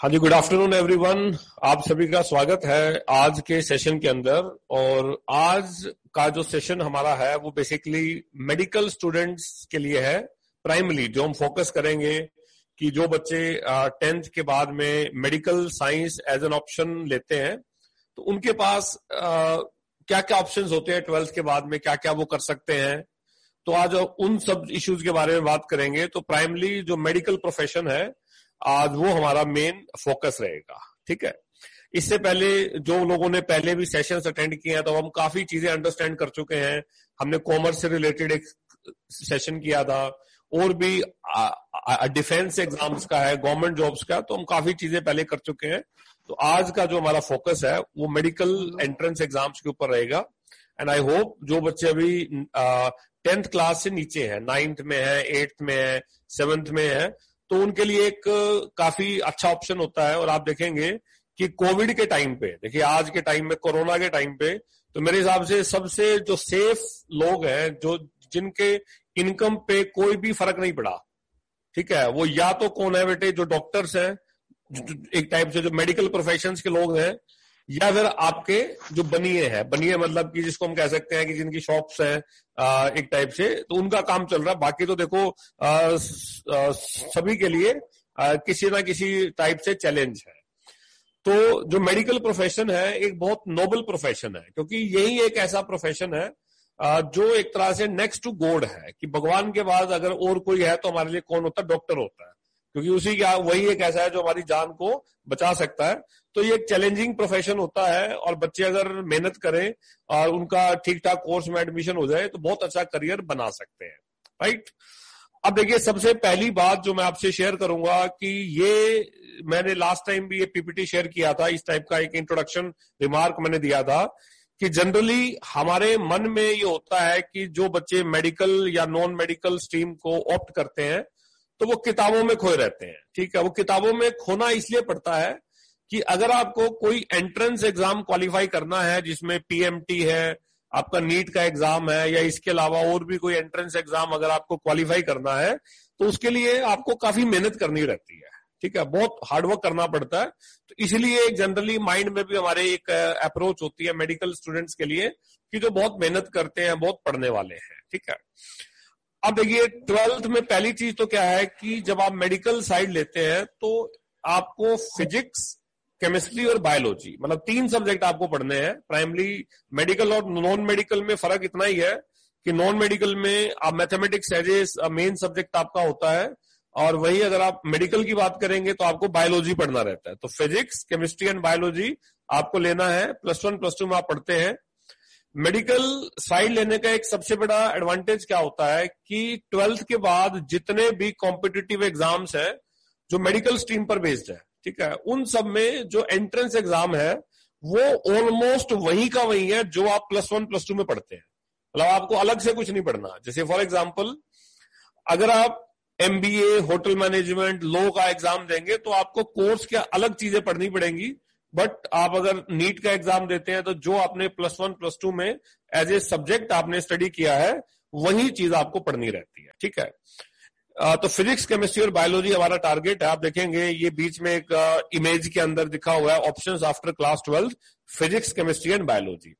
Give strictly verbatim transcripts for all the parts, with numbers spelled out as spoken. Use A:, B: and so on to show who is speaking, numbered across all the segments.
A: हाँ जी, good afternoon everyone. आप सभी का स्वागत है आज के सेशन के अंदर। और आज का जो सेशन हमारा है वो बेसिकली मेडिकल स्टूडेंट्स के लिए है। प्राइमरी जो हम फोकस करेंगे कि जो बच्चे टेंथ के बाद में medical science as an option लेते हैं तो उनके पास आ, क्या क्या ऑप्शंस होते हैं, ट्वेल्थ के बाद में क्या क्या वो कर सकते हैं। तो आज उन सब इश्यूज के बारे में बात करेंगे। तो प्राइमरी जो मेडिकल प्रोफेशन है आज वो हमारा मेन फोकस रहेगा। ठीक है, इससे पहले जो लोगों ने पहले भी सेशंस अटेंड किए हैं तो हम काफी चीजें अंडरस्टैंड कर चुके हैं। हमने कॉमर्स से रिलेटेड एक सेशन किया था और भी डिफेंस एग्जाम्स का है, गवर्नमेंट जॉब्स का, तो हम काफी चीजें पहले कर चुके हैं। तो आज का जो हमारा फोकस है वो मेडिकल एंट्रेंस एग्जाम्स के ऊपर रहेगा। एंड आई होप जो बच्चे अभी टेंथ क्लास से नीचे हैं, नाइन्थ में है, एट्थ में है, सेवेंथ में है, तो उनके लिए एक काफी अच्छा ऑप्शन होता है। और आप देखेंगे कि कोविड के टाइम पे, देखिए आज के टाइम में, कोरोना के टाइम पे, तो मेरे हिसाब से सबसे जो सेफ लोग हैं, जो जिनके इनकम पे कोई भी फर्क नहीं पड़ा, ठीक है, वो या तो कौन है बेटे, जो डॉक्टर्स हैं, एक टाइप से जो मेडिकल प्रोफेशंस के लोग हैं, या फिर आपके जो बनिए हैं, बनिए मतलब कि जिसको हम कह सकते हैं कि जिनकी शॉप्स हैं एक टाइप से, तो उनका काम चल रहा है। बाकी तो देखो आ, आ, सभी के लिए आ, किसी ना किसी टाइप से चैलेंज है। तो जो मेडिकल प्रोफेशन है एक बहुत नोबल प्रोफेशन है, क्योंकि यही एक ऐसा प्रोफेशन है आ, जो एक तरह से नेक्स्ट टू गॉड है, कि भगवान के बाद अगर और कोई है तो हमारे लिए कौन होता है? डॉक्टर होता है, क्योंकि उसी का वही एक ऐसा है जो हमारी जान को बचा सकता है। तो ये एक चैलेंजिंग प्रोफेशन होता है और बच्चे अगर मेहनत करें और उनका ठीक ठाक कोर्स में एडमिशन हो जाए तो बहुत अच्छा करियर बना सकते हैं, राइट। अब देखिए, सबसे पहली बात जो मैं आपसे शेयर करूंगा कि ये मैंने लास्ट टाइम भी ये पीपीटी शेयर किया था, इस टाइप का एक इंट्रोडक्शन रिमार्क मैंने दिया था कि जनरली हमारे मन में ये होता है कि जो बच्चे मेडिकल या नॉन मेडिकल स्ट्रीम को ऑप्ट करते हैं तो वो किताबों में खोए रहते हैं। ठीक है, वो किताबों में खोना इसलिए पड़ता है कि अगर आपको कोई एंट्रेंस एग्जाम क्वालिफाई करना है जिसमें पीएमटी है, आपका नीट का एग्जाम है, या इसके अलावा और भी कोई एंट्रेंस एग्जाम अगर आपको क्वालिफाई करना है तो उसके लिए आपको काफी मेहनत करनी रहती है। ठीक है, बहुत हार्डवर्क करना पड़ता है। तो इसलिए जनरली माइंड में भी हमारे एक अप्रोच होती है मेडिकल स्टूडेंट्स के लिए कि जो बहुत मेहनत करते हैं, बहुत पढ़ने वाले हैं। ठीक है, अब देखिए ट्वेल्थ में पहली चीज तो क्या है कि जब आप मेडिकल साइड लेते हैं तो आपको फिजिक्स, केमिस्ट्री और बायोलॉजी, मतलब तीन सब्जेक्ट आपको पढ़ने हैं। प्राइमरी मेडिकल और नॉन मेडिकल में फर्क इतना ही है कि नॉन मेडिकल में आप mathematics as a main subject आपका होता है, और वही अगर आप मेडिकल की बात करेंगे तो आपको बायोलॉजी पढ़ना रहता है। तो फिजिक्स, केमिस्ट्री एंड बायोलॉजी आपको लेना है। प्लस वन प्लस टू में आप पढ़ते हैं। मेडिकल साइड लेने का एक सबसे बड़ा एडवांटेज क्या होता है कि ट्वेल्थ के बाद जितने भी कॉम्पिटिटिव एग्जाम्स हैं जो मेडिकल स्ट्रीम पर बेस्ड है, ठीक है, उन सब में जो एंट्रेंस एग्जाम है वो ऑलमोस्ट वही का वही है जो आप प्लस वन प्लस टू में पढ़ते हैं। मतलब आपको अलग से कुछ नहीं पढ़ना। जैसे फॉर एग्जाम्पल अगर आप एमबीए, होटल मैनेजमेंट, लॉ का एग्जाम देंगे तो आपको कोर्स के अलग चीजें पढ़नी पड़ेंगी। बट आप अगर नीट का एग्जाम देते हैं तो जो आपने प्लस वन प्लस टू में एज ए सब्जेक्ट आपने स्टडी किया है वही चीज आपको पढ़नी रहती है। ठीक है, तो फिजिक्स, केमिस्ट्री और बायोलॉजी हमारा टारगेट है। आप देखेंगे ये बीच में एक इमेज के अंदर दिखा हुआ है, options after class twelfth, physics, chemistry and biology.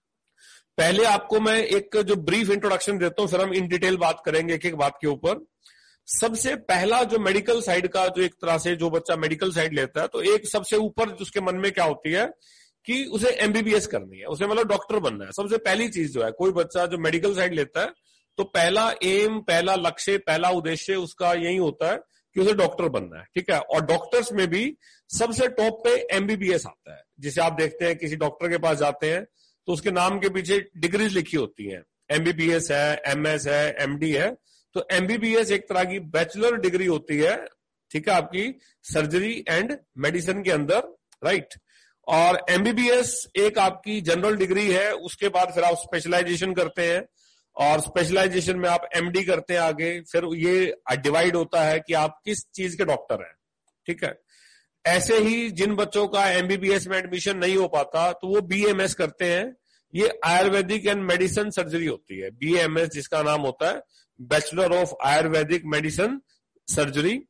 A: पहले आपको मैं एक जो ब्रीफ इंट्रोडक्शन देता हूं, फिर हम इन डिटेल बात करेंगे एक एक बात के ऊपर। सबसे पहला जो मेडिकल साइड का, जो एक तरह से जो बच्चा मेडिकल साइड लेता है तो एक सबसे ऊपर उसके मन में क्या होती है कि उसे एमबीबीएस करनी है, उसे मतलब डॉक्टर बनना है। सबसे पहली चीज जो है, कोई बच्चा जो मेडिकल साइड लेता है तो पहला एम, पहला लक्ष्य, पहला उद्देश्य उसका यही होता है कि उसे डॉक्टर बनना है। ठीक है, और डॉक्टर्स में भी सबसे टॉप पे एमबीबीएस आता है। जिसे आप देखते हैं किसी डॉक्टर के पास जाते हैं तो उसके नाम के पीछे डिग्रीज लिखी होती है, एमबीबीएस है, एमएस है, एमडी है। तो एमबीबीएस एक तरह की बैचलर डिग्री होती है, ठीक है, आपकी सर्जरी एंड मेडिसिन के अंदर, राइट। और एमबीबीएस एक आपकी जनरल डिग्री है। उसके बाद फिर आप स्पेशलाइजेशन करते हैं और स्पेशलाइजेशन में आप एमडी करते हैं आगे। फिर ये डिवाइड होता है कि आप किस चीज के डॉक्टर हैं। ठीक है, ऐसे ही जिन बच्चों का एमबीबीएस में एडमिशन नहीं हो पाता तो वो बीएमएस करते हैं। ये आयुर्वेदिक एंड मेडिसिन सर्जरी होती है, बीएमएस जिसका नाम होता है bachelor of Ayurvedic medicine surgery.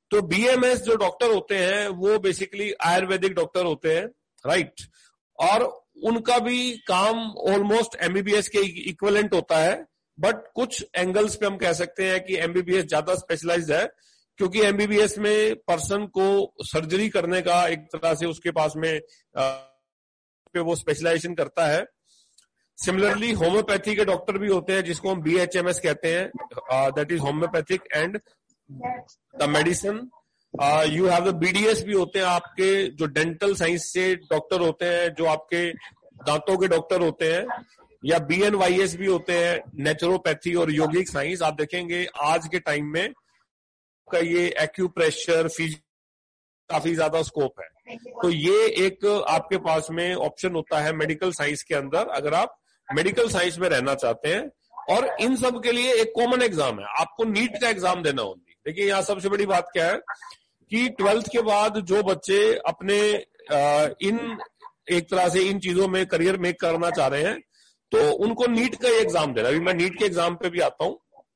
A: तो बीएमएस जो डॉक्टर होते हैं वो बेसिकली आयुर्वेदिक डॉक्टर होते हैं, राइट, और उनका भी काम ऑलमोस्ट एमबीबीएस के इक्विवेलेंट होता है, बट कुछ एंगल्स पे हम कह सकते हैं कि एमबीबीएस ज्यादा स्पेशलाइज्ड है, क्योंकि एमबीबीएस में पर्सन को सर्जरी करने का एक तरह से उसके पास में आ, पे वो स्पेशलाइजेशन करता है। सिमिलरली होम्योपैथी के डॉक्टर भी होते हैं जिसको हम बीएचएमएस कहते हैं, that is homeopathic and the medicine. You have the BDS भी होते हैं आपके, जो डेंटल साइंस से डॉक्टर होते हैं, जो आपके दांतों के डॉक्टर होते हैं, या बीएनवाईएस भी होते हैं, नेचुरोपैथी और योगिक साइंस। आप देखेंगे आज के टाइम में का ये एक्यूप्रेशर, फिजियो काफी ज्यादा स्कोप है। तो ये एक आपके पास में ऑप्शन होता है मेडिकल साइंस के अंदर, अगर आप मेडिकल साइंस में रहना चाहते हैं। और इन सब के लिए एक कॉमन एग्जाम है, आपको नीट का एग्जाम देना होगी। देखिए यहाँ सबसे बड़ी बात क्या है कि ट्वेल्थ के बाद जो बच्चे अपने आ, इन एक तरह से इन चीजों में करियर मेक करना चाह रहे हैं, तो उनको नीट का एग्जाम देना। अभी मैं नीट के एग्जाम पे भी आता हूं।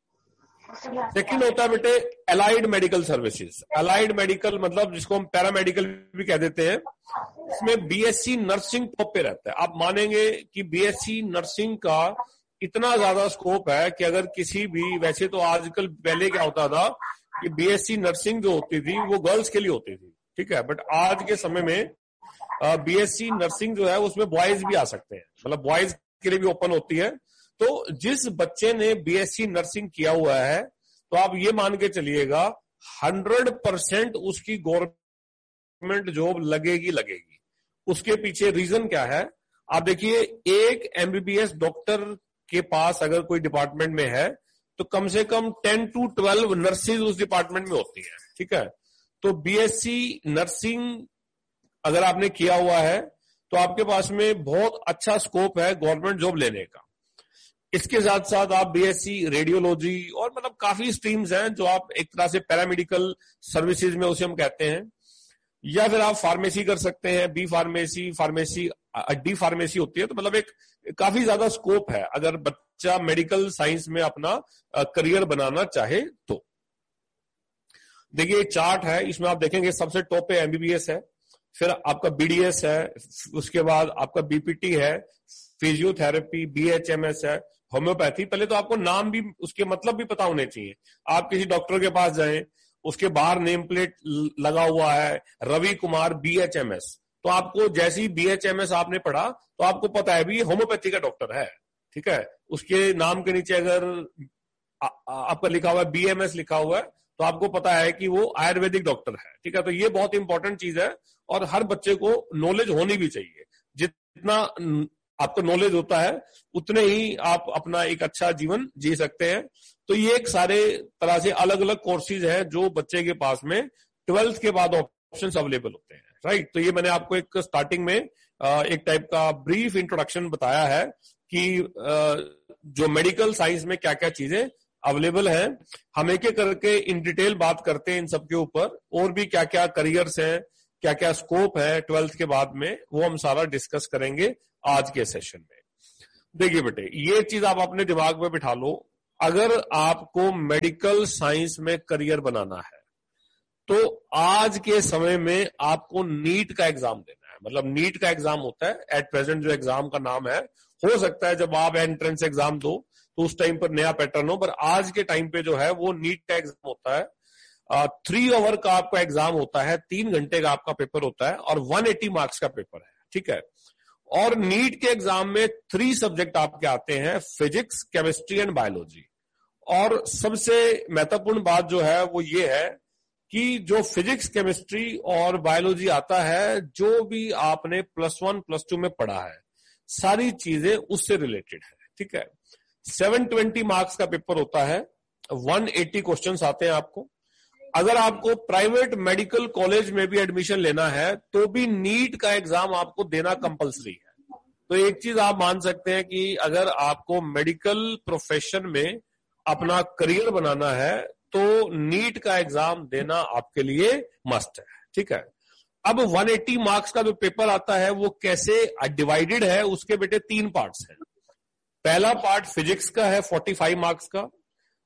A: सेकंड होता है बेटे allied medical services. Allied medical मतलब जिसको हम पैरामेडिकल भी कह देते हैं, इसमें बीएससी नर्सिंग टॉप पे रहता है। आप मानेंगे कि बीएससी नर्सिंग का इतना ज्यादा स्कोप है कि अगर किसी भी, वैसे तो आजकल पहले क्या होता था कि बीएससी नर्सिंग जो होती थी वो गर्ल्स के लिए होती थी, ठीक है, बट आज के समय में बीएससी नर्सिंग जो है उसमें बॉयज भी आ सकते हैं, मतलब बॉयज के लिए भी ओपन होती है। तो जिस बच्चे ने बीएससी नर्सिंग किया हुआ है, तो आप ये मान के चलिएगा हंड्रेड परसेंट उसकी गवर्नमेंट जॉब लगेगी लगेगी। उसके पीछे रीजन क्या है, आप देखिए, एक एमबीबीएस डॉक्टर के पास अगर कोई डिपार्टमेंट में है तो कम से कम टेन टू ट्वेल्व नर्सेज उस डिपार्टमेंट में होती है, ठीक है। तो बीएससी नर्सिंग अगर आपने किया हुआ है तो आपके पास में बहुत अच्छा स्कोप है गवर्नमेंट जॉब लेने का। इसके साथ साथ आप बीएससी रेडियोलॉजी और मतलब काफी स्ट्रीम्स हैं जो आप एक तरह से पैरामेडिकल सर्विसेज में उसे हम कहते हैं, या फिर आप फार्मेसी कर सकते हैं, B pharmacy, pharmacy, D pharmacy होती है। तो मतलब एक काफी ज्यादा स्कोप है अगर बच्चा मेडिकल साइंस में अपना करियर बनाना चाहे तो। देखिए चार्ट है, इसमें आप देखेंगे सबसे टॉप पे एमबीबीएस है, फिर आपका बीडीएस है, उसके बाद आपका बीपीटी है, फिजियोथेरेपी, बीएचएमएस है, होम्योपैथी। पहले तो आपको नाम भी, उसके मतलब भी पता होने चाहिए। आप किसी डॉक्टर के पास जाएं, उसके बाहर नेम प्लेट लगा हुआ है रवि कुमार बीएचएमएस, तो आपको जैसी बीएचएमएस आपने पढ़ा तो आपको पता है भी ये होम्योपैथी का डॉक्टर है, ठीक है। उसके नाम के नीचे अगर आ, आपका लिखा हुआ है बीएमएस लिखा हुआ है तो आपको पता है कि वो आयुर्वेदिक डॉक्टर है, ठीक है। तो ये बहुत इंपॉर्टेंट चीज है और हर बच्चे को नॉलेज होनी भी चाहिए। जितना आपको नॉलेज होता है उतने ही आप अपना एक अच्छा जीवन जी सकते हैं। तो ये एक सारे तरह से अलग अलग कोर्सेज हैं जो बच्चे के पास में ट्वेल्थ के बाद ऑप्शंस अवेलेबल होते हैं, राइट। तो ये मैंने आपको एक स्टार्टिंग में एक टाइप का ब्रीफ इंट्रोडक्शन बताया है कि जो मेडिकल साइंस में क्या क्या चीजें अवेलेबल हैं। हम एक एक करके इन डिटेल बात करते हैं इन सब के ऊपर, और भी क्या क्या करियर्स हैं, क्या क्या स्कोप है ट्वेल्थ के बाद में, वो हम सारा डिस्कस करेंगे आज के सेशन में। देखिए बेटे, ये चीज आप अपने दिमाग में बिठा लो, अगर आपको मेडिकल साइंस में करियर बनाना है तो आज के समय में आपको नीट का एग्जाम देना है। मतलब नीट का एग्जाम होता है एट प्रेजेंट, जो एग्जाम का नाम है, हो सकता है जब आप एंट्रेंस एग्जाम दो तो उस टाइम पर नया पैटर्न हो, पर आज के टाइम पे जो है वो नीट का एग्जाम होता है। थ्री आवर का आपका एग्जाम होता है, तीन घंटे का आपका पेपर होता है और वन एटी मार्क्स का पेपर है, ठीक है। और नीट के एग्जाम में थ्री सब्जेक्ट आपके आते हैं, फिजिक्स, केमिस्ट्री एंड बायोलॉजी। और सबसे महत्वपूर्ण बात जो है वो ये है कि जो फिजिक्स, केमिस्ट्री और बायोलॉजी आता है, जो भी आपने प्लस वन प्लस टू में पढ़ा है, सारी चीजें उससे रिलेटेड है, ठीक है। सेवन ट्वेंटी मार्क्स का पेपर होता है, वन एटी क्वेश्चंस आते हैं आपको। अगर आपको प्राइवेट मेडिकल कॉलेज में भी एडमिशन लेना है तो भी नीट का एग्जाम आपको देना कंपलसरी है। तो एक चीज आप मान सकते हैं कि अगर आपको मेडिकल प्रोफेशन में अपना करियर बनाना है तो नीट का एग्जाम देना आपके लिए मस्ट है, ठीक है। अब वन एटी मार्क्स का जो पेपर आता है वो कैसे डिवाइडेड है, उसके बेटे तीन पार्ट्स हैं। पहला पार्ट फिजिक्स का है फोर्टी फाइव मार्क्स का,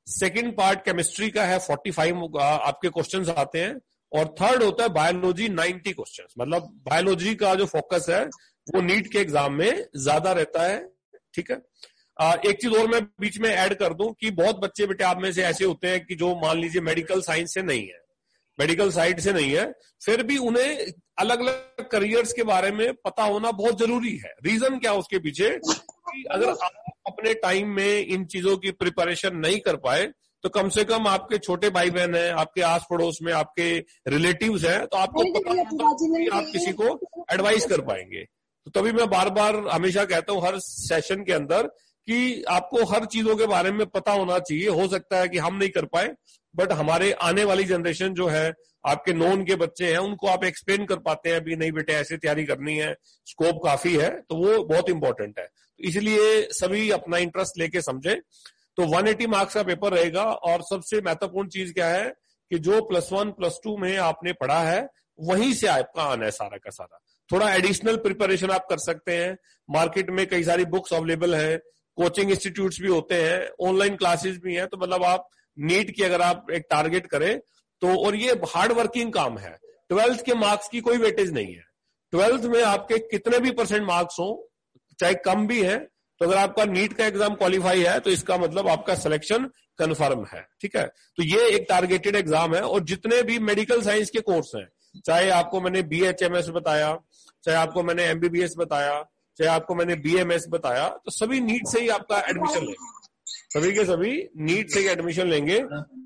A: सेकंड पार्ट केमिस्ट्री का है, पैंतालीस आपके क्वेश्चंस आते हैं, और थर्ड होता है बायोलॉजी, नब्बे क्वेश्चंस। मतलब बायोलॉजी का जो फोकस है वो नीट के एग्जाम में ज्यादा रहता है, ठीक है। आ, एक चीज और मैं बीच में ऐड कर दूं कि बहुत बच्चे बेटे आप में से ऐसे होते हैं कि जो मान लीजिए मेडिकल साइंस से नहीं है, मेडिकल साइड से नहीं है, फिर भी उन्हें अलग अलग करियर्स के बारे में पता होना बहुत जरूरी है। रीजन क्या उसके पीछे, कि अगर आप अपने टाइम में इन चीजों की प्रिपरेशन नहीं कर पाए तो कम से कम आपके छोटे भाई बहन हैं, आपके आस पड़ोस में आपके रिलेटिव्स हैं, तो आपको पता होगा कि आप किसी को एडवाइस कर पाएंगे। तो तभी मैं बार बार हमेशा कहता हूं हर सेशन के अंदर कि आपको हर चीजों के बारे में पता होना चाहिए। हो सकता है कि हम नहीं कर पाए, बट हमारे आने वाली जनरेशन जो है, आपके नॉन के बच्चे हैं, उनको आप एक्सप्लेन कर पाते हैं भी नहीं बेटे ऐसे तैयारी करनी है, स्कोप काफी है, तो वो बहुत इंपॉर्टेंट है। तो इसलिए सभी अपना इंटरेस्ट लेके समझे। तो एक सौ अस्सी मार्क्स का पेपर रहेगा, और सबसे महत्वपूर्ण चीज क्या है कि जो प्लस वन प्लस टू में आपने पढ़ा है वहीं से आपका आना है सारा का सारा। थोड़ा एडिशनल प्रिपरेशन आप कर सकते हैं, मार्केट में कई सारी बुक्स अवेलेबल है, कोचिंग इंस्टीट्यूट्स भी होते हैं, ऑनलाइन क्लासेस भी हैं। तो मतलब आप नीट की अगर आप एक टारगेट करें तो, और ये हार्ड वर्किंग काम है, ट्वेल्थ के मार्क्स की कोई वेटेज नहीं है। ट्वेल्थ में आपके कितने भी परसेंट मार्क्स हो, चाहे कम भी है, तो अगर आपका नीट का एग्जाम क्वालिफाई है तो इसका मतलब आपका सिलेक्शन कंफर्म है, ठीक है। तो ये एक टारगेटेड एग्जाम है, और जितने भी मेडिकल साइंस के कोर्स हैं, चाहे आपको मैंने बी एच एम एस बताया, चाहे आपको मैंने एम बी बी एस बताया, चाहे आपको मैंने बी एम एस बताया, तो सभी नीट से ही आपका एडमिशन लेंगे, सभी के सभी नीट से ही एडमिशन लेंगे।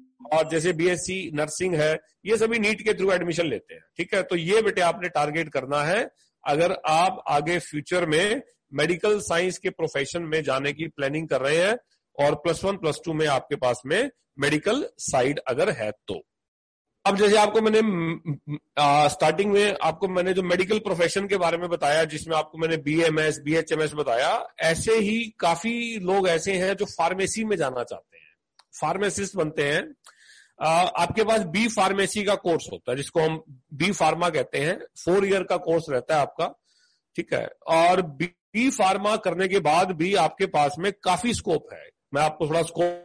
A: और जैसे बी एस सी नर्सिंग है, ये सभी नीट के थ्रू एडमिशन लेते हैं, ठीक है। तो ये बेटे आपने टारगेट करना है अगर आप आगे फ्यूचर में मेडिकल साइंस के प्रोफेशन में जाने की प्लानिंग कर रहे हैं, और प्लस वन प्लस टू में आपके पास में मेडिकल साइड अगर है तो। अब जैसे आपको मैंने स्टार्टिंग में आपको मैंने जो मेडिकल प्रोफेशन के बारे में बताया, जिसमें आपको मैंने B M S B H M S बताया, ऐसे ही काफी लोग ऐसे हैं जो फार्मेसी में जाना चाहते हैं, फार्मासिस्ट बनते हैं। आ, आपके पास बी फार्मेसी का कोर्स होता है, जिसको हम बी फार्मा कहते हैं, फोर ईयर का कोर्स रहता है आपका, ठीक है। और बी फार्मा करने के बाद भी आपके पास में काफी स्कोप है। मैं आपको थोड़ा स्कोप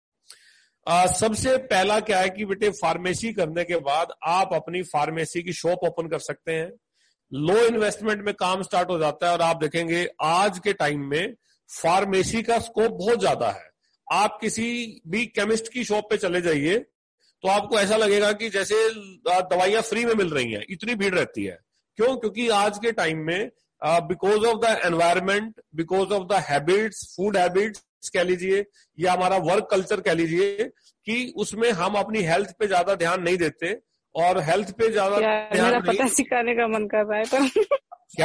A: आ, सबसे पहला क्या है कि बेटे फार्मेसी करने के बाद आप अपनी फार्मेसी की शॉप ओपन कर सकते हैं। लो इन्वेस्टमेंट में काम स्टार्ट हो जाता है, और आप देखेंगे आज के टाइम में फार्मेसी का स्कोप बहुत ज्यादा है। आप किसी भी केमिस्ट की शॉप पे चले जाइए तो आपको ऐसा लगेगा कि जैसे दवाइयां फ्री में मिल रही हैं, इतनी भीड़ रहती है। क्यों? क्योंकि आज के टाइम में because of the environment, because of the habits, food habits कह लीजिए, या हमारा वर्क कल्चर कह लीजिए, कि उसमें हम अपनी हेल्थ पे ज्यादा ध्यान नहीं देते, और हेल्थ पे ज्यादा ध्यान
B: मेरा
A: नहीं,
B: पता सिखाने का मन कर रहा है तो
A: क्या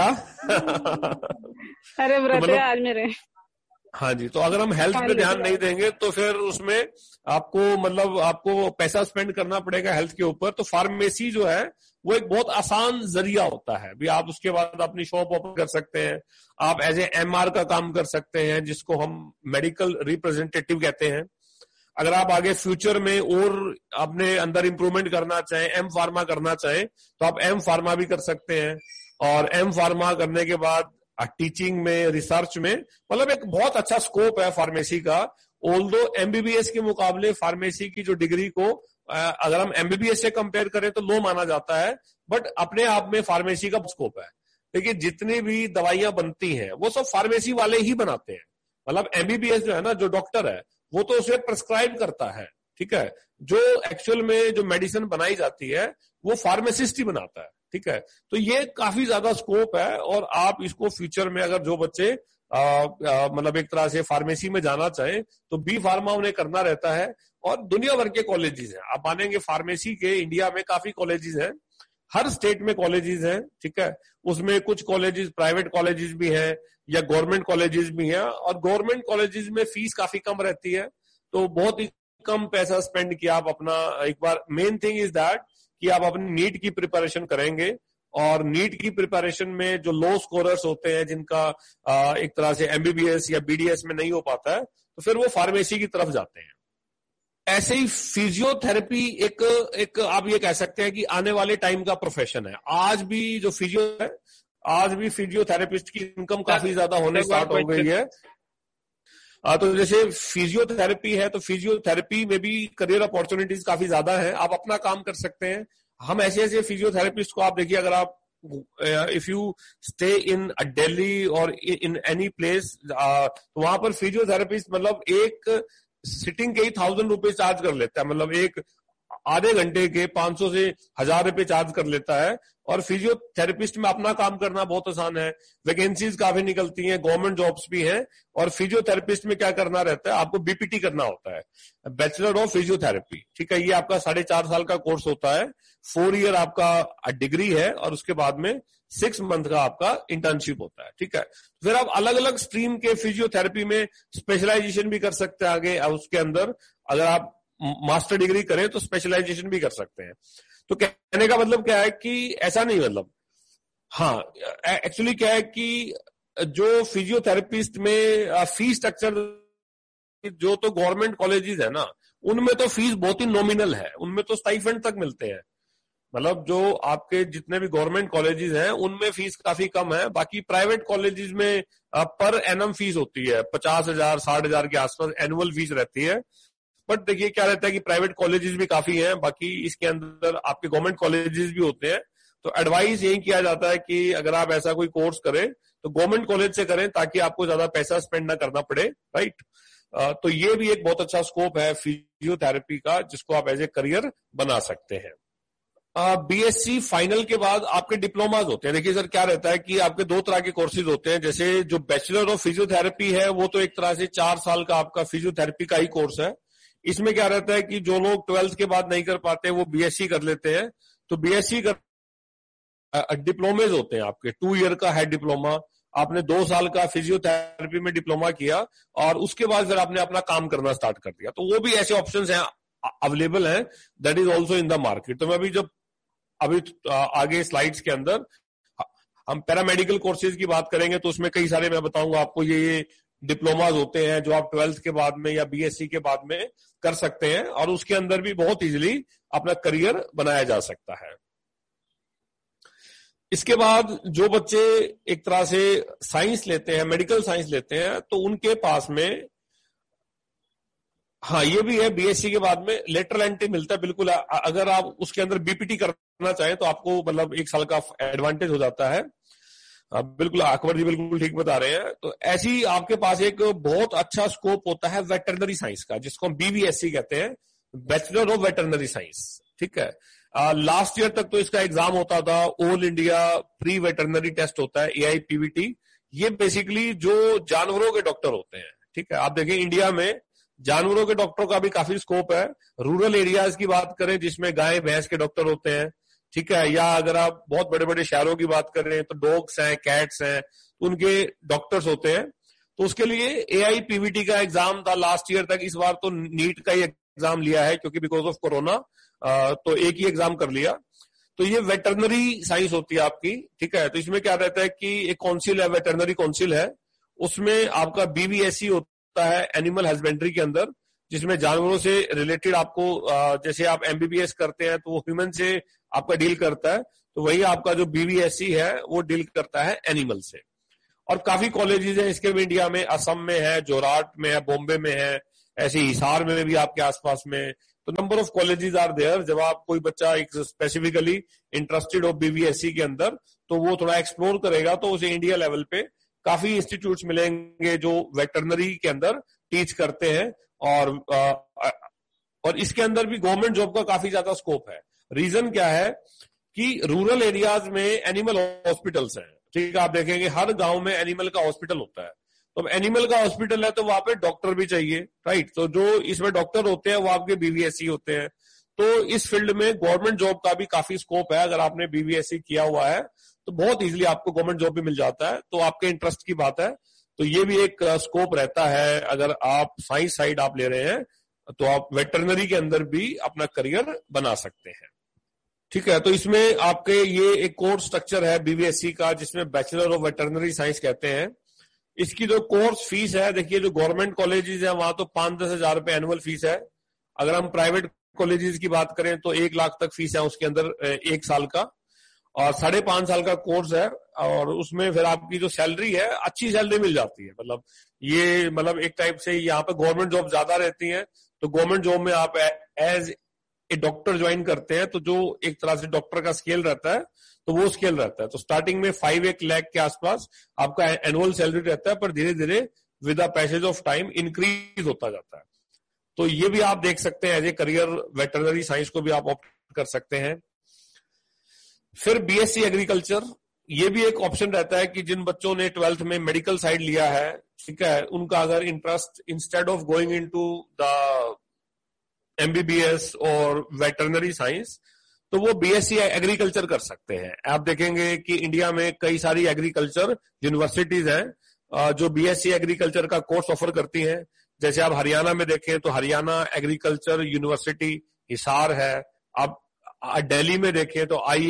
B: अरे व्रत
A: तो
B: है आज मेरे।
A: हाँ जी, तो अगर हम हेल्थ पे ध्यान नहीं देंगे तो फिर उसमें आपको मतलब आपको पैसा स्पेंड करना पड़ेगा हेल्थ के ऊपर। तो फार्मेसी जो है वो एक बहुत आसान जरिया होता है भी, आप उसके बाद अपनी शॉप ओपन कर सकते हैं, आप एज ए एम आर का काम कर सकते हैं, जिसको हम मेडिकल रिप्रेजेंटेटिव कहते हैं। अगर आप आगे फ्यूचर में और अपने अंदर इंप्रूवमेंट करना चाहें, एम फार्मा करना चाहें, तो आप एम फार्मा भी कर सकते हैं। और एम फार्मा करने के बाद टीचिंग में, रिसर्च में, मतलब एक बहुत अच्छा स्कोप है फार्मेसी का। ऑल्दो एमबीबीएस के मुकाबले फार्मेसी की जो डिग्री को अगर हम एमबीबीएस से कंपेयर करें तो लो माना जाता है, बट अपने आप में फार्मेसी का स्कोप है। देखिए जितनी भी दवाइयां बनती हैं वो सब फार्मेसी वाले ही बनाते हैं। मतलब एमबीबीएस जो है ना, जो डॉक्टर है वो तो उसे प्रिस्क्राइब करता है, ठीक है। जो एक्चुअल में जो मेडिसिन बनाई जाती है वो फार्मासिस्ट ही बनाता है, ठीक है। तो ये काफी ज्यादा स्कोप है, और आप इसको फ्यूचर में अगर जो बच्चे मतलब एक तरह से फार्मेसी में जाना चाहें तो बी फार्मा उन्हें करना रहता है। और दुनिया भर के कॉलेजेस हैं, आप मानेंगे फार्मेसी के इंडिया में काफी कॉलेजेस हैं, हर स्टेट में कॉलेजेस हैं, ठीक है। उसमें कुछ कॉलेजेस प्राइवेट कॉलेजेस भी हैं या गवर्नमेंट कॉलेजेस भी हैं, और गवर्नमेंट कॉलेजेस में फीस काफी कम रहती है, तो बहुत ही कम पैसा स्पेंड किया आप अपना एक बार। मेन थिंग इज दैट कि आप अपनी नीट की प्रिपरेशन करेंगे, और नीट की प्रिपरेशन में जो लो स्कोरर्स होते हैं, जिनका एक तरह से एमबीबीएस या बीडीएस में नहीं हो पाता है, तो फिर वो फार्मेसी की तरफ जाते हैं। ऐसे ही फिजियोथेरेपी एक एक आप ये कह सकते हैं कि आने वाले टाइम का प्रोफेशन है। आज भी जो फिजियो है, आज भी फिजियोथेरेपिस्ट की इनकम काफी ज्यादा होने स्टार्ट हो गई है। तो जैसे फिजियोथेरेपी है, तो फिजियोथेरेपी में भी करियर अपॉर्चुनिटीज काफी ज्यादा है, आप अपना काम कर सकते हैं। हम ऐसे ऐसे फिजियोथेरेपिस्ट को आप देखिए, अगर आप if you stay in Delhi और इन एनी प्लेस, तो वहां पर फिजियोथेरेपिस्ट मतलब एक सिटिंग के ही थाउजेंड रुपीज चार्ज कर लेता है, मतलब एक आधे घंटे के पांच सौ से हजार रुपए चार्ज कर लेता है। और फिजियोथेरेपिस्ट में अपना काम करना बहुत आसान है, वैकेंसीज काफी निकलती हैं, गवर्नमेंट जॉब्स भी हैं। और फिजियोथेरेपिस्ट में क्या करना रहता है, आपको बीपीटी करना होता है, बैचलर ऑफ फिजियोथेरेपी, ठीक है। ये आपका साढ़े चार साल का कोर्स होता है, फोर ईयर आपका डिग्री है, और उसके बाद में सिक्स मंथ का आपका इंटर्नशिप होता है, ठीक है। फिर आप अलग अलग स्ट्रीम के फिजियोथेरेपी में स्पेशलाइजेशन भी कर सकते हैं आगे। उसके अंदर अगर आप मास्टर डिग्री करें तो स्पेशलाइजेशन भी कर सकते हैं। तो कहने का मतलब क्या है कि ऐसा नहीं, मतलब हाँ, एक्चुअली क्या है कि जो फिजियोथेरेपिस्ट में फीस स्ट्रक्चर, जो तो गवर्नमेंट कॉलेजेस है ना, उनमें तो फीस बहुत ही नॉमिनल है, उनमें तो स्टाइफंड तक मिलते हैं। मतलब जो आपके जितने भी गवर्नमेंट कॉलेजेस हैं उनमें फीस काफी कम है। बाकी प्राइवेट कॉलेजेस में पर एनम फीस होती है पचास हजार साठ हजार के आसपास एनुअल फीस रहती है। बट देखिए क्या रहता है कि प्राइवेट कॉलेजेस भी काफी हैं, बाकी इसके अंदर आपके गवर्नमेंट कॉलेजेस भी होते हैं। तो एडवाइस यही किया जाता है कि अगर आप ऐसा कोई कोर्स करें तो गवर्नमेंट कॉलेज से करें, ताकि आपको ज्यादा पैसा स्पेंड ना करना पड़े, राइट। तो ये भी एक बहुत अच्छा स्कोप है फिजियोथेरेपी का, जिसको आप एज ए करियर बना सकते हैं। बीएससी फाइनल के बाद आपके डिप्लोमाज होते हैं। देखिए सर क्या रहता है कि आपके दो तरह के कोर्सेज होते हैं। जैसे जो बैचलर ऑफ फिजियोथेरेपी है वो तो एक तरह से चार साल का आपका फिजियोथेरेपी का ही कोर्स है। इसमें क्या रहता है कि जो लोग ट्वेल्थ के बाद नहीं कर पाते वो बीएससी कर लेते हैं। तो बीएससी कर डिप्लोमेज होते हैं आपके, टू ईयर का है डिप्लोमा, आपने दो साल का फिजियोथेरेपी में डिप्लोमा किया और उसके बाद फिर आपने अपना काम करना स्टार्ट कर दिया। तो वो भी ऐसे ऑप्शंस हैं, अवेलेबल हैं, that is also in the market. तो मैं अभी जब अभी आगे स्लाइड्स के अंदर हम पैरामेडिकल कोर्सेज की बात करेंगे तो उसमें कई सारे मैं बताऊंगा आपको, ये ये डिप्लोमाज होते हैं जो आप ट्वेल्थ के बाद में या बीएससी के बाद में कर सकते हैं, और उसके अंदर भी बहुत इजीली अपना करियर बनाया जा सकता है। इसके बाद जो बच्चे एक तरह से साइंस लेते हैं, मेडिकल साइंस लेते हैं, तो उनके पास में हाँ ये भी है, बीएससी के बाद में लेटरल एंट्री मिलता है। बिल्कुल, अगर आप उसके अंदर बीपीटी करना चाहें तो आपको मतलब एक साल का एडवांटेज हो जाता है। बिल्कुल अकबर जी बिल्कुल ठीक बता रहे हैं। तो ऐसी आपके पास एक बहुत अच्छा स्कोप होता है वेटरनरी साइंस का, जिसको हम बीवीएससी कहते हैं, बैचलर ऑफ वेटरनरी साइंस, ठीक है। लास्ट ईयर तक तो इसका एग्जाम होता था, all India pre veterinary test होता है, एआईपीवीटी। ये बेसिकली जो जानवरों के डॉक्टर होते हैं, ठीक है। आप देखें इंडिया में जानवरों के डॉक्टरों का भी काफी स्कोप है। रूरल एरियाज की बात करें जिसमें गाय भैंस के डॉक्टर होते हैं, ठीक है, या अगर आप बहुत बड़े बड़े शहरों की बात करें तो डॉग्स हैं, कैट्स हैं, तो उनके डॉक्टर्स होते हैं। तो उसके लिए एआईपीवीटी का एग्जाम था लास्ट ईयर तक। इस बार तो नीट का ही एग्जाम लिया है क्योंकि बिकॉज ऑफ कोरोना, तो एक ही एग्जाम कर लिया। तो ये वेटरनरी साइंस होती है आपकी, ठीक है। तो इसमें क्या रहता है कि एक काउंसिल है, वेटरनरी काउंसिल है, उसमें आपका बीवीएससी होता है एनिमल हस्बेंड्री के अंदर, जिसमें जानवरों से रिलेटेड आपको, जैसे आप एमबीबीएस करते हैं तो वो ह्यूमन से आपका डील करता है, तो वही आपका जो बीवीएससी है वो डील करता है एनिमल से। और काफी कॉलेजेस हैं इसके भी इंडिया में, असम में है, जोरहाट में है, बॉम्बे में है, ऐसे हिसार में भी आपके आसपास में। तो number of colleges are there. जब आप कोई बच्चा एक स्पेसिफिकली इंटरेस्टेड हो बीवीएससी के अंदर तो वो थोड़ा एक्सप्लोर करेगा तो उसे इंडिया लेवल पे काफी इंस्टीट्यूट्स मिलेंगे जो वेटरनरी के अंदर टीच करते हैं। और और इसके अंदर भी गवर्नमेंट जॉब का काफी ज्यादा स्कोप है। रीजन क्या है कि रूरल एरियाज में एनिमल हॉस्पिटल्स हैं, ठीक है। आप देखेंगे हर गांव में एनिमल का हॉस्पिटल होता है। तो एनिमल का हॉस्पिटल है तो वहां पे डॉक्टर भी चाहिए, राइट। तो जो इसमें डॉक्टर होते हैं वो आपके बीवीएससी होते हैं। तो इस फील्ड में गवर्नमेंट जॉब का भी काफी स्कोप है। अगर आपने बीवीएससी किया हुआ है तो बहुत इजीली आपको गवर्नमेंट जॉब भी मिल जाता है। तो आपके इंटरेस्ट की बात है, तो ये भी एक स्कोप रहता है। अगर आप साइंस साइड आप ले रहे हैं तो आप वेटरनरी के अंदर भी अपना करियर बना सकते हैं, ठीक है। तो इसमें आपके ये एक कोर्स स्ट्रक्चर है बीवीएससी का, जिसमें बैचलर ऑफ वेटरनरी साइंस कहते हैं। इसकी जो कोर्स फीस है, देखिए जो गवर्नमेंट कॉलेजेस है वहां तो पांच दस हजार रुपए एनुअल फीस है। अगर हम प्राइवेट कॉलेजेस की बात करें तो एक लाख तक फीस है उसके अंदर एक साल का। और साढ़े पांच साल का कोर्स है, और उसमें फिर आपकी जो सैलरी है अच्छी सैलरी मिल जाती है। मतलब ये मतलब एक टाइप से यहाँ पे गवर्नमेंट जॉब ज्यादा रहती है, तो गवर्नमेंट जॉब में आप एज ए डॉक्टर ज्वाइन करते हैं तो जो एक तरह से डॉक्टर का स्केल रहता है तो वो स्केल रहता है। तो स्टार्टिंग में फाइव एक लाख के आसपास आपका एनुअल सैलरी रहता है, पर धीरे धीरे with the passage of time increase होता जाता है। तो ये भी आप देख सकते हैं as a career, veterinary science को भी आप ऑप्ट कर सकते हैं। फिर बीएससी एग्रीकल्चर, ये भी एक ऑप्शन रहता है कि जिन बच्चों ने ट्वेल्थ में मेडिकल साइड लिया है, ठीक है, उनका अगर interest instead of going into the MBBS और वेटरनरी साइंस, तो वो बीएससी एग्रीकल्चर कर सकते हैं। आप देखेंगे कि इंडिया में कई सारी एग्रीकल्चर यूनिवर्सिटीज हैं जो बीएससी एग्रीकल्चर का कोर्स ऑफर करती हैं। जैसे आप हरियाणा में देखें तो हरियाणा एग्रीकल्चर यूनिवर्सिटी हिसार है। आप दिल्ली में देखें तो आई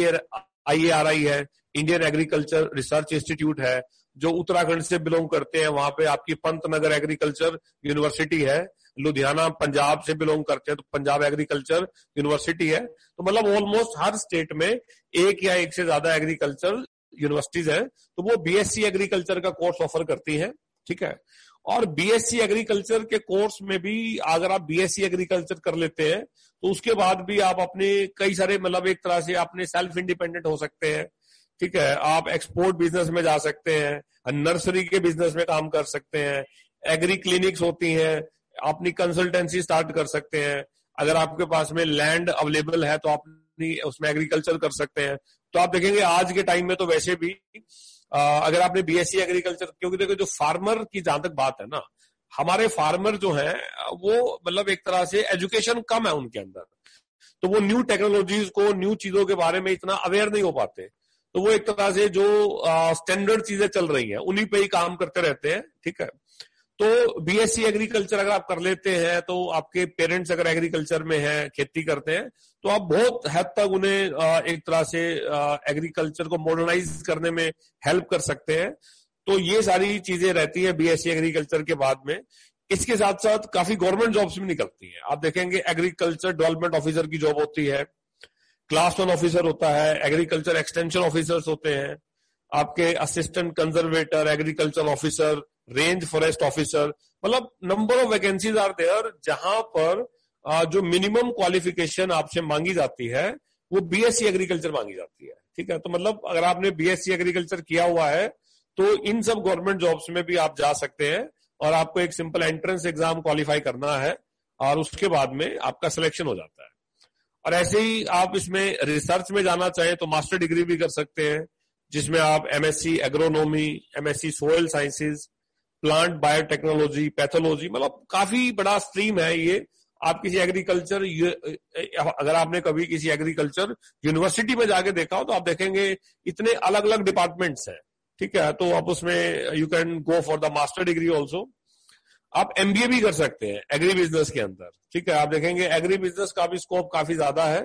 A: ए आर आई है, इंडियन एग्रीकल्चर रिसर्च इंस्टीट्यूट है। जो उत्तराखंड से बिलोंग करते हैं वहां पे आपकी पंतनगर एग्रीकल्चर यूनिवर्सिटी है। लुधियाना पंजाब से बिलोंग करते हैं तो पंजाब एग्रीकल्चर यूनिवर्सिटी है। तो मतलब ऑलमोस्ट हर स्टेट में एक या एक से ज्यादा एग्रीकल्चर यूनिवर्सिटीज है, तो वो बीएससी एग्रीकल्चर का कोर्स ऑफर करती है, ठीक है। और बीएससी एग्रीकल्चर के कोर्स में भी अगर आप बीएससी एग्रीकल्चर कर लेते हैं तो उसके बाद भी आप अपने कई सारे मतलब एक तरह से अपने सेल्फ इंडिपेंडेंट हो सकते हैं, ठीक है। आप एक्सपोर्ट बिजनेस में जा सकते हैं, नर्सरी के बिजनेस में काम कर सकते हैं, एग्री क्लिनिक्स होती हैं, अपनी कंसल्टेंसी स्टार्ट कर सकते हैं। अगर आपके पास में लैंड अवेलेबल है तो आप उसमें एग्रीकल्चर कर सकते हैं। तो आप देखेंगे आज के टाइम में तो वैसे भी आ, अगर आपने बीएससी एग्रीकल्चर, क्योंकि देखो जो फार्मर की जहां तक बात है ना, हमारे फार्मर जो है वो मतलब एक तरह से एजुकेशन कम है उनके अंदर, तो वो न्यू टेक्नोलॉजीज को, न्यू चीजों के बारे में इतना अवेयर नहीं हो पाते। तो वो एक तरह से जो स्टैंडर्ड चीजें चल रही हैं उन्हीं पे ही काम करते रहते हैं, ठीक है। तो बीएससी एग्रीकल्चर अगर आप कर लेते हैं तो आपके पेरेंट्स अगर एग्रीकल्चर में हैं, खेती करते हैं, तो आप बहुत हद तक उन्हें एक तरह से एग्रीकल्चर को मॉडर्नाइज करने में हेल्प कर सकते हैं। तो ये सारी चीजें रहती है बीएससी एग्रीकल्चर के बाद में। इसके साथ साथ काफी गवर्नमेंट जॉब्स भी निकलती हैं। आप देखेंगे एग्रीकल्चर डेवलपमेंट ऑफिसर की जॉब होती है, क्लास वन ऑफिसर होता है, एग्रीकल्चर एक्सटेंशन ऑफिसर्स होते हैं, आपके assistant conservator, agriculture officer, range forest officer, मतलब number of vacancies are there जहां पर जो मिनिमम क्वालिफिकेशन आपसे मांगी जाती है वो बीएससी एग्रीकल्चर मांगी जाती है, ठीक है। तो मतलब अगर आपने बीएससी एग्रीकल्चर किया हुआ है तो इन सब गवर्नमेंट जॉब्स में भी आप जा सकते हैं, और आपको एक सिंपल एंट्रेंस एग्जाम क्वालिफाई करना है और उसके बाद में आपका सिलेक्शन हो जाता है। और ऐसे ही आप इसमें रिसर्च में जाना चाहें तो मास्टर डिग्री भी कर सकते हैं, जिसमें आप MSc agronomy, MSc soil sciences, plant biotechnology, pathology, मतलब काफी बड़ा स्ट्रीम है ये। आप किसी एग्रीकल्चर, अगर आपने कभी किसी एग्रीकल्चर यूनिवर्सिटी में जाके देखा हो तो आप देखेंगे इतने अलग अलग डिपार्टमेंट्स हैं, ठीक है। तो आप उसमें you can go for the master degree also. आप एमबीए भी कर सकते हैं एग्री बिजनेस के अंदर, ठीक है। आप देखेंगे एग्री बिजनेस का भी स्कोप काफी ज्यादा है।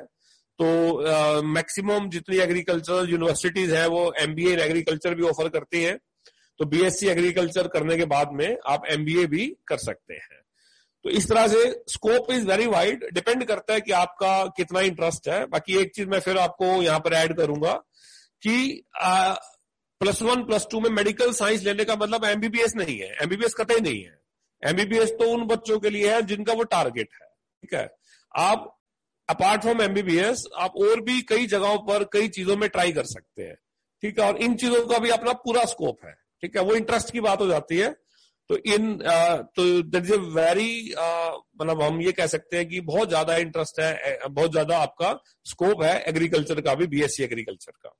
A: तो मैक्सिमम uh, जितनी एग्रीकल्चर यूनिवर्सिटीज है वो एमबीए इन एग्रीकल्चर भी ऑफर करती हैं। तो बीएससी एग्रीकल्चर करने के बाद में आप एमबीए भी कर सकते हैं। तो इस तरह से scope is very wide, depend करता है कि आपका कितना इंटरेस्ट है। बाकी एक चीज मैं फिर आपको यहां पर ऐड करूंगा कि प्लस वन प्लस टू में मेडिकल साइंस लेने का मतलब एमबीबीएस नहीं है, एमबीबीएस कतई नहीं है। एमबीबीएस तो उन बच्चों के लिए है जिनका वो टारगेट है, ठीक है। आप अपार्ट फ्रॉम एमबीबीएस आप और भी कई जगहों पर कई चीजों में ट्राई कर सकते हैं, ठीक है। और इन चीजों का भी अपना पूरा स्कोप है, ठीक है। वो इंटरेस्ट की बात हो जाती है। तो इन uh, तो दैट इज अ वेरी मतलब हम ये कह सकते हैं कि बहुत ज्यादा इंटरेस्ट है, बहुत ज्यादा आपका स्कोप है एग्रीकल्चर का भी, बीएससी एग्रीकल्चर का।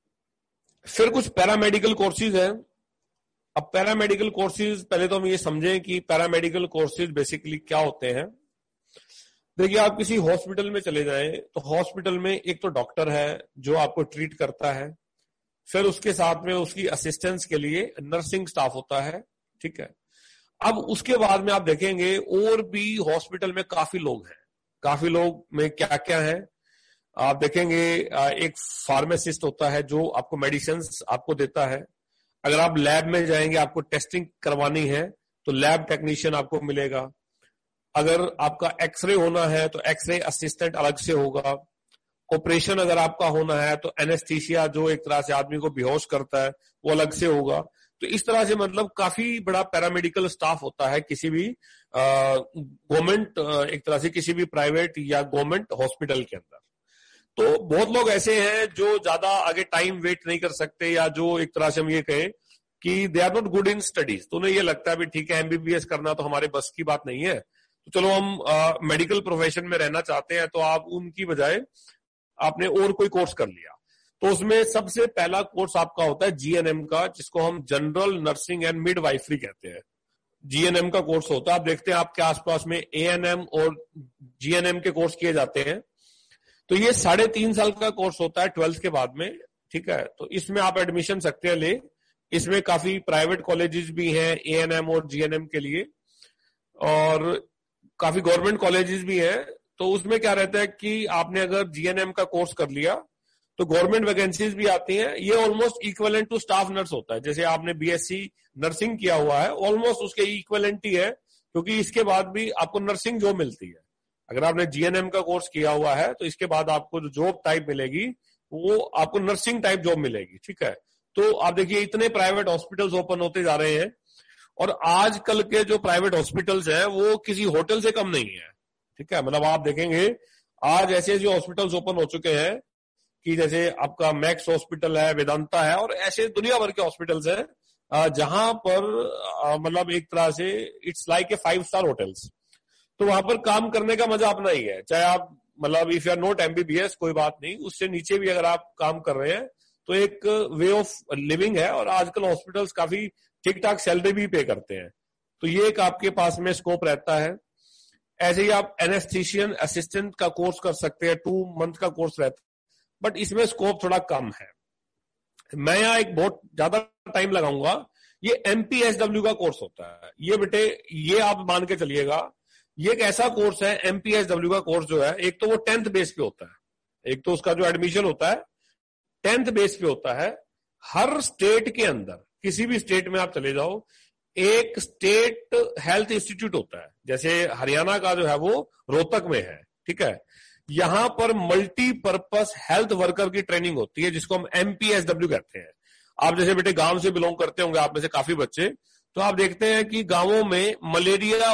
A: फिर कुछ पैरामेडिकल कोर्सेज हैं। अब पैरामेडिकल कोर्सेज, पहले तो हम ये समझें कि पैरामेडिकल कोर्सेज बेसिकली क्या होते हैं। देखिए, आप किसी हॉस्पिटल में चले जाएं तो हॉस्पिटल में एक तो डॉक्टर है जो आपको ट्रीट करता है, फिर उसके साथ में उसकी असिस्टेंस के लिए नर्सिंग स्टाफ होता है, ठीक है। अब उसके बाद में आप देखेंगे और भी हॉस्पिटल में काफी लोग हैं। काफी लोग में क्या क्या है आप देखेंगे, एक फार्मासिस्ट होता है जो आपको मेडिसिन आपको देता है। अगर आप लैब में जाएंगे, आपको टेस्टिंग करवानी है तो लैब टेक्नीशियन आपको मिलेगा। अगर आपका एक्सरे होना है तो एक्सरे असिस्टेंट अलग से होगा। ऑपरेशन अगर आपका होना है तो एनेस्थीसिया जो एक तरह से आदमी को बेहोश करता है वो अलग से होगा। तो इस तरह से मतलब काफी बड़ा पैरामेडिकल स्टाफ होता है किसी भी गवर्नमेंट, एक तरह से किसी भी प्राइवेट या गवर्नमेंट हॉस्पिटल के अंदर। तो बहुत लोग ऐसे हैं जो ज्यादा आगे टाइम वेट नहीं कर सकते, या जो एक तरह से हम ये कहें कि they are not good in studies. तो उन्हें ये लगता है भी ठीक है एमबीबीएस करना तो हमारे बस की बात नहीं है, तो चलो हम मेडिकल प्रोफेशन में रहना चाहते हैं, तो आप उनकी बजाय आपने और कोई कोर्स कर लिया। तो उसमें सबसे पहला कोर्स आपका होता है जीएनएम का, जिसको हम जनरल नर्सिंग एंड मिडवाइफरी कहते हैं। जीएनएम का कोर्स होता है, आप देखते हैं आपके आसपास में एएनएम और जीएनएम के कोर्स किए जाते हैं। तो ये साढ़े तीन साल का कोर्स होता है ट्वेल्थ के बाद में, ठीक है। तो इसमें आप एडमिशन सकते हैं ले। इसमें काफी प्राइवेट कॉलेजेस भी हैं एएनएम और जीएनएम के लिए, और काफी गवर्नमेंट कॉलेजेस भी हैं। तो उसमें क्या रहता है कि आपने अगर जीएनएम का कोर्स कर लिया तो गवर्नमेंट वैकेंसीज भी आती हैं। ये almost equivalent to staff nurse होता है। जैसे आपने बीएससी नर्सिंग किया हुआ है, ऑलमोस्ट उसके इक्विवेलेंट ही है, क्योंकि इसके बाद भी आपको नर्सिंग जॉब मिलती है। अगर आपने जीएनएम का कोर्स किया हुआ है तो इसके बाद आपको जो जॉब टाइप मिलेगी वो आपको नर्सिंग टाइप जॉब मिलेगी, ठीक है। तो आप देखिए इतने प्राइवेट हॉस्पिटल्स ओपन होते जा रहे हैं, और आजकल के जो प्राइवेट हॉस्पिटल्स हैं वो किसी होटल से कम नहीं है, ठीक है। मतलब आप देखेंगे आज ऐसे ऐसे हॉस्पिटल्स ओपन हो चुके हैं कि जैसे आपका मैक्स हॉस्पिटल है, वेदांता है, और ऐसे दुनिया भर के हॉस्पिटल्स हैं जहां पर मतलब एक तरह से it's like a five star hotels. तो वहां पर काम करने का मजा अपना ही है, चाहे आप मतलब if you are not MBBS कोई बात नहीं, उससे नीचे भी अगर आप काम कर रहे हैं तो एक वे ऑफ लिविंग है। और आजकल हॉस्पिटल्स काफी ठीक ठाक सैलरी भी पे करते हैं, तो ये एक आपके पास में स्कोप रहता है। ऐसे ही आप एनेस्थीशियन असिस्टेंट का कोर्स कर सकते हैं, टू मंथ का कोर्स रहता है, बट इसमें स्कोप थोड़ा कम है। मैं यहाँ एक बहुत ज्यादा टाइम लगाऊंगा। ये एमपीएसडब्ल्यू का कोर्स होता है। ये बेटे ये आप मान के चलिएगा, ये एक ऐसा कोर्स है एमपीएसडब्ल्यू का कोर्स जो है, एक तो वो टेंथ बेस पे होता है, एक तो उसका जो एडमिशन होता है टेंथ बेस पे होता है। हर स्टेट के अंदर किसी भी स्टेट में आप चले जाओ, एक स्टेट हेल्थ इंस्टीट्यूट होता है। जैसे हरियाणा का जो है वो रोहतक में है, ठीक है। यहां पर मल्टीपर्पस हेल्थ वर्कर की ट्रेनिंग होती है, जिसको हम एमपीएसडब्ल्यू कहते हैं। आप जैसे बेटे गांव से बिलोंग करते होंगे आप में से काफी बच्चे, तो आप देखते हैं कि गांवों में मलेरिया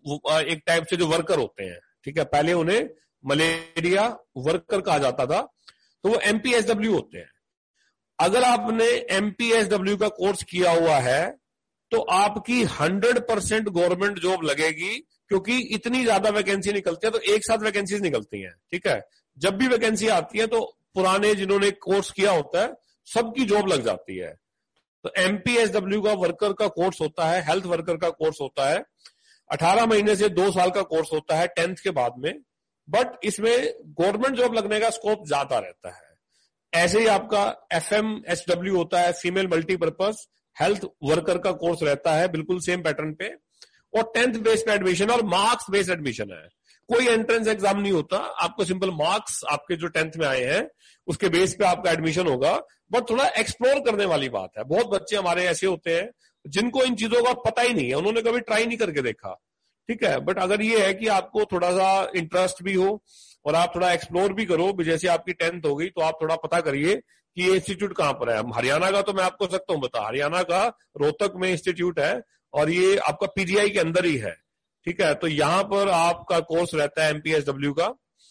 A: एक टाइप से जो वर्कर होते हैं, ठीक है, पहले उन्हें मलेरिया वर्कर कहा जाता था, तो वो एमपीएसडब्ल्यू होते हैं। अगर आपने एमपीएसडब्ल्यू का कोर्स किया हुआ है तो आपकी हंड्रेड परसेंट गवर्नमेंट जॉब लगेगी, क्योंकि इतनी ज्यादा वैकेंसी निकलती है, तो एक साथ वैकेंसीज निकलती हैं, ठीक है। जब भी वैकेंसी आती है तो पुराने जिन्होंने कोर्स किया होता है सबकी जॉब लग जाती है। तो एमपीएसडब्ल्यू का वर्कर का कोर्स होता है, हेल्थ वर्कर का कोर्स होता है, अठारह महीने से दो साल का कोर्स होता है टेंथ के बाद में, बट इसमें गवर्नमेंट जॉब लगने का स्कोप ज्यादा रहता है। ऐसे ही आपका एफएमएसडब्ल्यू होता है, फीमेल मल्टीपर्पज हेल्थ वर्कर का कोर्स रहता है, बिल्कुल सेम पैटर्न पे, और टेंथ बेस पे एडमिशन और मार्क्स बेस्ड एडमिशन है। कोई एंट्रेंस एग्जाम नहीं होता, आपको सिंपल मार्क्स आपके जो टेंथ में आए हैं उसके बेस पे आपका एडमिशन होगा। बट थोड़ा एक्सप्लोर करने वाली बात है। बहुत बच्चे हमारे ऐसे होते हैं जिनको इन चीजों का पता ही नहीं है, उन्होंने कभी ट्राई नहीं करके देखा, ठीक है। बट अगर ये है कि आपको थोड़ा सा इंटरेस्ट भी हो और आप थोड़ा एक्सप्लोर भी करो, जैसे आपकी टेंथ हो गई तो आप थोड़ा पता करिए कि ये इंस्टीट्यूट कहां पर है। हरियाणा का तो मैं आपको सकता हूं बता, हरियाणा का रोहतक में इंस्टीट्यूट है और ये आपका पीजीआई के अंदर ही है, ठीक है। तो यहां पर आपका कोर्स रहता है एमपीएसडब्ल्यू का।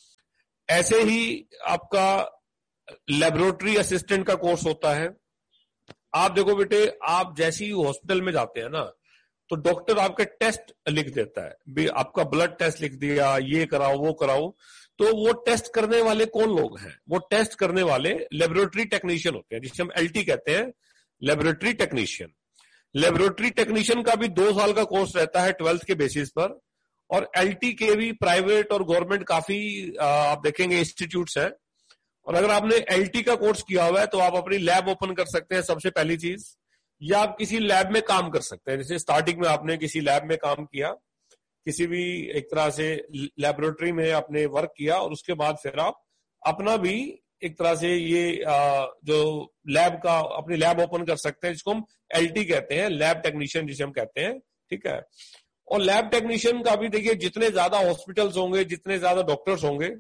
A: ऐसे ही आपका लेबोरेटरी असिस्टेंट का कोर्स होता है। आप देखो बेटे, आप जैसे ही हॉस्पिटल में जाते हैं ना तो डॉक्टर आपके टेस्ट लिख देता है, आपका ब्लड टेस्ट लिख दिया, ये कराओ वो कराओ। तो वो टेस्ट करने वाले कौन लोग हैं? वो टेस्ट करने वाले लेबोरेटरी टेक्नीशियन होते हैं, जिसे हम एलटी कहते हैं, लेबोरेटरी टेक्नीशियन। लेबोरेटरी टेक्नीशियन का भी दो साल का कोर्स रहता है ट्वेल्थ के बेसिस पर। और एलटी के भी प्राइवेट और गवर्नमेंट काफी आप देखेंगे इंस्टीट्यूट्स हैं। और अगर आपने एलटी का कोर्स किया हुआ है तो आप अपनी लैब ओपन कर सकते हैं, सबसे पहली चीज, या आप किसी लैब में काम कर सकते हैं। जैसे स्टार्टिंग में आपने किसी लैब में काम किया, किसी भी एक तरह से लेबोरेटरी में आपने वर्क किया, और उसके बाद फिर आप अपना भी एक तरह से ये जो लैब का अपनी लैब ओपन कर सकते हैं, जिसको हम एलटी कहते हैं, लैब टेक्नीशियन जिसे हम कहते हैं, ठीक है। और लैब टेक्नीशियन का भी देखिए, जितने ज्यादा हॉस्पिटल्स होंगे, जितने ज्यादा डॉक्टर्स होंगे,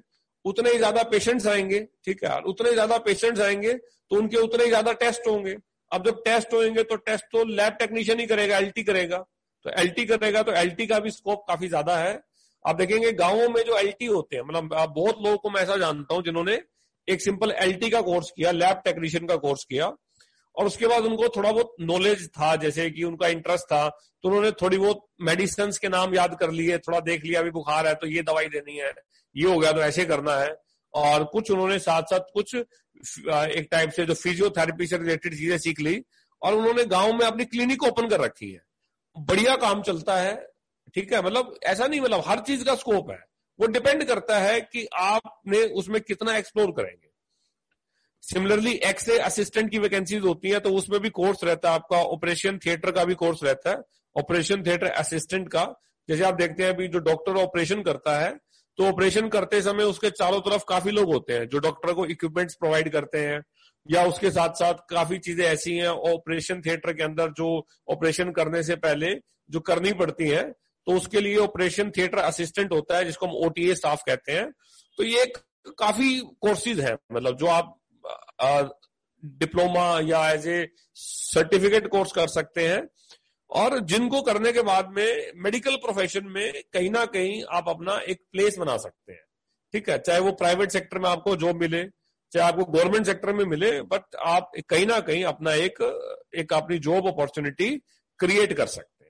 A: उतने ही ज्यादा पेशेंट्स आएंगे, ठीक है, उतने ही ज्यादा पेशेंट्स आएंगे तो उनके उतने ही ज्यादा टेस्ट होंगे। अब जब टेस्ट होंगे तो टेस्ट तो लैब टेक्नीशियन ही करेगा, एलटी करेगा, तो एलटी करेगा तो एलटी का भी स्कोप काफी ज्यादा है। आप देखेंगे गांवों में जो एलटी होते हैं, मतलब बहुत लोगों को मैं ऐसा जानता हूं जिन्होंने एक सिंपल एलटी का कोर्स किया, लैब टेक्नीशियन का कोर्स किया, और उसके बाद उनको थोड़ा बहुत नॉलेज था, जैसे कि उनका इंटरेस्ट था, तो उन्होंने थोड़ी बहुत मेडिसिन के नाम याद कर लिए, थोड़ा देख लिया अभी बुखार है तो ये दवाई देनी है, ये हो गया तो ऐसे करना है, और कुछ उन्होंने साथ साथ कुछ एक टाइप से जो फिजियोथेरेपी से रिलेटेड चीजें सीख ली, और उन्होंने गांव में अपनी क्लिनिक ओपन कर रखी है। बढ़िया काम चलता है, ठीक है, मतलब ऐसा नहीं, मतलब हर चीज का स्कोप है, वो डिपेंड करता है कि आपने उसमें कितना एक्सप्लोर करेंगे। सिमिलरली एक्सरे असिस्टेंट की वैकेंसीज होती है तो उसमें भी कोर्स रहता है आपका, ऑपरेशन थिएटर का भी कोर्स रहता है, ऑपरेशन थिएटर असिस्टेंट का। जैसे आप देखते हैं अभी जो डॉक्टर ऑपरेशन करता है तो ऑपरेशन करते समय उसके चारों तरफ काफी लोग होते हैं जो डॉक्टर को इक्विपमेंट्स प्रोवाइड करते हैं, या उसके साथ साथ काफी चीजें ऐसी हैं ऑपरेशन थिएटर के अंदर जो ऑपरेशन करने से पहले जो करनी पड़ती है, तो उसके लिए ऑपरेशन थिएटर असिस्टेंट होता है जिसको हम ओटीए स्टाफ कहते हैं। तो ये काफी कोर्सेज हैं, मतलब जो आप डिप्लोमा या एज ए सर्टिफिकेट कोर्स कर सकते हैं, और जिनको करने के बाद में मेडिकल प्रोफेशन में कहीं ना कहीं आप अपना एक प्लेस बना सकते हैं, ठीक है, चाहे वो प्राइवेट सेक्टर में आपको जॉब मिले, चाहे आपको गवर्नमेंट सेक्टर में मिले, बट आप कहीं ना कहीं अपना एक एक अपनी जॉब अपॉर्चुनिटी क्रिएट कर सकते हैं।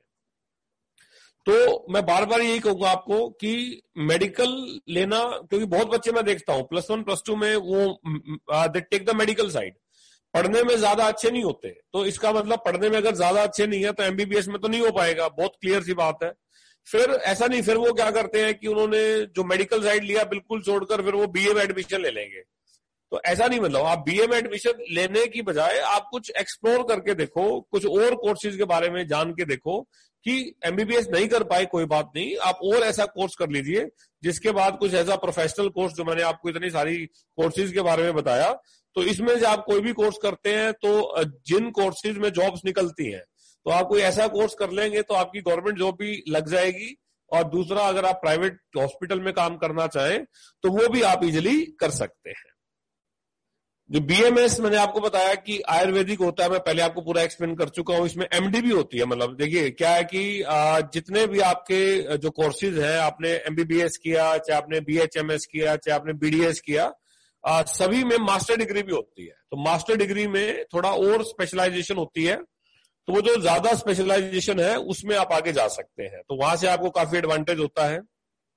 A: तो मैं बार बार यही कहूंगा आपको कि मेडिकल लेना, क्योंकि बहुत बच्चे मैं देखता हूं प्लस वन प्लस टू में वो they take the medical side, पढ़ने में ज्यादा अच्छे नहीं होते, तो इसका मतलब पढ़ने में अगर ज्यादा अच्छे नहीं है तो एमबीबीएस में तो नहीं हो पाएगा, बहुत क्लियर सी बात है। फिर ऐसा नहीं, फिर वो क्या करते हैं कि उन्होंने जो मेडिकल साइड लिया बिल्कुल छोड़कर फिर वो बीए में एडमिशन ले लेंगे। तो ऐसा नहीं, मतलब आप बीए में एडमिशन लेने की बजाय आप कुछ एक्सप्लोर करके देखो, कुछ और कोर्सेज के बारे में जान के देखो कि एमबीबीएस नहीं कर पाए कोई बात नहीं, आप और ऐसा कोर्स कर लीजिए जिसके बाद कुछ ऐसा प्रोफेशनल कोर्स, जो मैंने आपको इतनी सारी कोर्सेज के बारे में बताया, तो इसमें से आप कोई भी कोर्स करते हैं तो जिन कोर्सेज में जॉब्स निकलती हैं तो आप कोई ऐसा कोर्स कर लेंगे तो आपकी गवर्नमेंट जॉब भी लग जाएगी, और दूसरा अगर आप प्राइवेट हॉस्पिटल में काम करना चाहें तो वो भी आप इजिली कर सकते हैं। जो बीएमएस मैंने आपको बताया कि आयुर्वेदिक होता है, मैं पहले आपको पूरा एक्सप्लेन कर चुका हूं। इसमें एमडी भी होती है, मतलब देखिए क्या है कि जितने भी आपके जो कोर्सेज हैं, आपने एमबीबीएस किया, चाहे आपने बीएचएमएस किया, चाहे आपने बीडीएस किया, आ, सभी में मास्टर डिग्री भी होती है। तो मास्टर डिग्री में थोड़ा और स्पेशलाइजेशन होती है, तो वो जो ज्यादा स्पेशलाइजेशन है उसमें आप आगे जा सकते हैं, तो वहां से आपको काफी एडवांटेज होता है।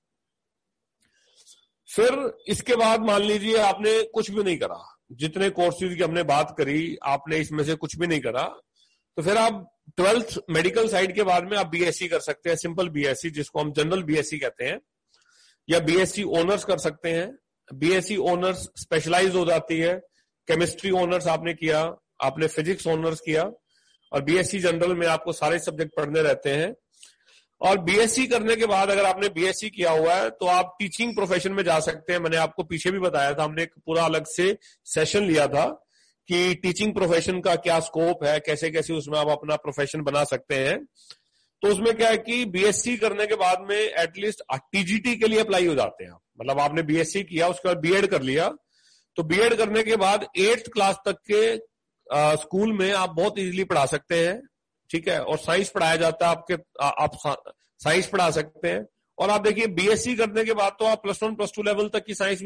A: फिर इसके बाद मान लीजिए आपने कुछ भी नहीं करा, जितने कोर्सेज की हमने बात करी आपने इसमें से कुछ भी नहीं करा, तो फिर आप ट्वेल्थ मेडिकल साइड के बाद में आप बीएससी कर सकते हैं, सिंपल बीएससी जिसको हम जनरल बीएससी कहते हैं, या बीएससी ऑनर्स कर सकते हैं। बीएससी ऑनर्स स्पेशलाइज हो जाती है, केमिस्ट्री ऑनर्स आपने किया, आपने फिजिक्स ऑनर्स किया, और बीएससी जनरल में आपको सारे सब्जेक्ट पढ़ने रहते हैं। और बीएससी करने के बाद अगर आपने बीएससी किया हुआ है तो आप टीचिंग प्रोफेशन में जा सकते हैं। मैंने आपको पीछे भी बताया था, हमने एक पूरा अलग से सेशन लिया था कि टीचिंग प्रोफेशन का क्या स्कोप है, कैसे कैसे उसमें आप अपना प्रोफेशन बना सकते हैं। तो उसमें क्या है कि बीएससी करने के बाद में एटलीस्ट टीजीटी के लिए अप्लाई हो जाते हैं, मतलब आपने बीएससी किया उसके बाद बीएड कर लिया, तो बीएड करने के बाद एट्थ क्लास तक के आ, स्कूल में आप बहुत इजीली पढ़ा सकते हैं, ठीक है, और साइंस पढ़ाया जाता है आपके, आ, आप साइंस पढ़ा सकते हैं। और आप देखिए बीएससी करने के बाद तो आप plus one plus two level तक की साइंस